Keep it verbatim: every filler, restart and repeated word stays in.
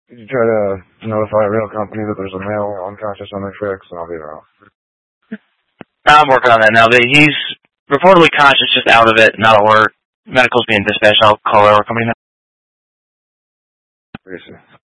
You try to notify a real company that there's a male unconscious on their fix, and I'll be around. I'm working on that now, but he's reportedly conscious, just out of it, not at work. Medical's being dispatched. I'll call our company now. Appreciate it.